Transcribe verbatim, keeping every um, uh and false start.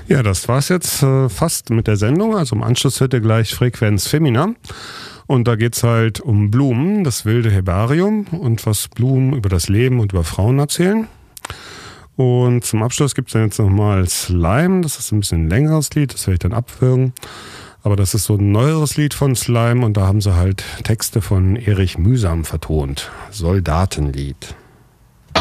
Ja, das war's jetzt äh, fast mit der Sendung. Also im Anschluss hört ihr gleich Frequenz Femina. Und da geht's halt um Blumen, das wilde Herbarium und was Blumen über das Leben und über Frauen erzählen. Und zum Abschluss gibt's dann jetzt nochmal Slime. Das ist ein bisschen ein längeres Lied, das werde ich dann abwürgen. Aber das ist so ein neueres Lied von Slime und da haben sie halt Texte von Erich Mühsam vertont. Soldatenlied.